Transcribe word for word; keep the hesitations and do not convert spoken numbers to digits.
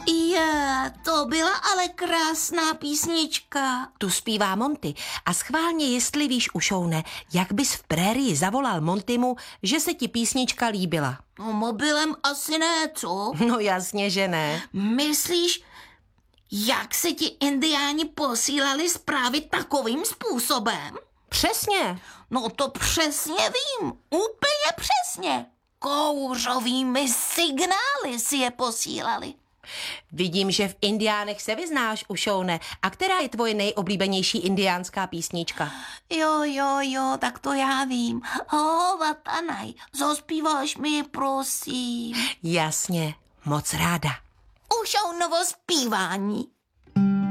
Je, to byla ale krásná písnička. Tu zpívá Monty a schválně, jestli víš, Ušoune, jak bys v prérii zavolal Montymu, že se ti písnička líbila. No, mobilem asi ne, co? No jasně, že ne. Myslíš, jak se ti indiáni posílali zprávy takovým způsobem? Přesně. No to přesně vím, úplně přesně. Kouřovými signály si je posílali. Vidím, že v indiánech se vyznáš, Ušoune. A která je tvoje nejoblíbenější indiánská písnička? Jo, jo, jo, tak to já vím. Ho, Vatanaj, zaspíváš mi, prosím. Jasně, moc ráda. Ušounovo zpívání.